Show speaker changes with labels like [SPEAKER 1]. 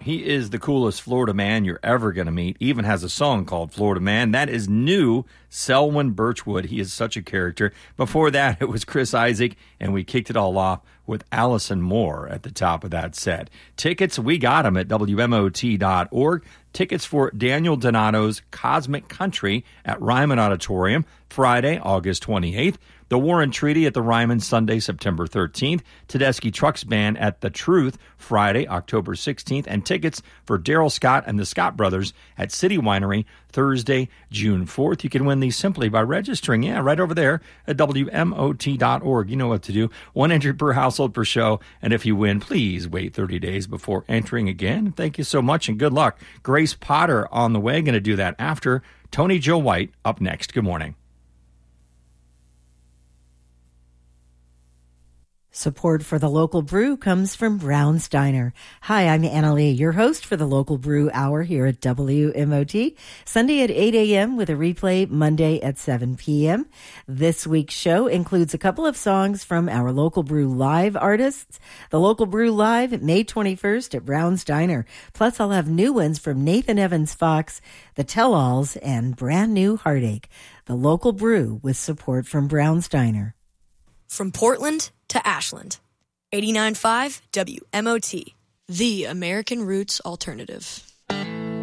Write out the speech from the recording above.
[SPEAKER 1] He is the coolest Florida man you're ever going to meet. Even has a song called Florida Man. That is new Selwyn Birchwood. He is such a character. Before that, it was Chris Isaac, and we kicked it all off with Allison Moore at the top of that set. Tickets, we got them at WMOT.org. Tickets for Daniel Donato's Cosmic Country at Ryman Auditorium, Friday, August 28th. The War and Treaty at the Ryman, Sunday, September 13th. Tedeschi Trucks Band at The Truth, Friday, October 16th. And tickets for Daryl Scott and the Scott Brothers at City Winery, Thursday, June 4th. You can win these simply by registering. Yeah, right over there at WMOT.org. You know what to do. One entry per household per show. And if you win, please wait 30 days before entering again. Thank you so much and good luck. Grace Potter on the way. Going to do that after Tony Joe White up next. Good morning.
[SPEAKER 2] Support for the Local Brew comes from Brown's Diner. Hi, I'm Anna Lee, your host for the Local Brew Hour here at WMOT. Sunday at 8 a.m. with a replay Monday at 7 p.m. This week's show includes a couple of songs from our Local Brew Live artists. The Local Brew Live, May 21st at Brown's Diner. Plus, I'll have new ones from Nathan Evans Fox, The Tell-Alls, and Brand New Heartache. The Local Brew with support from Brown's Diner.
[SPEAKER 3] From Portland to Ashland, 89.5 WMOT, the American Roots Alternative.